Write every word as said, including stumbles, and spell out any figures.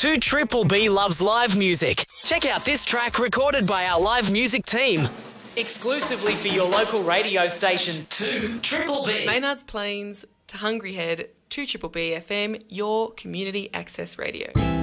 two Triple B loves live music. Check out this track recorded by our live music team. Exclusively for your local radio station, two Triple B. Maynards Plains to Hungry Head, two Triple B F M, your community access radio.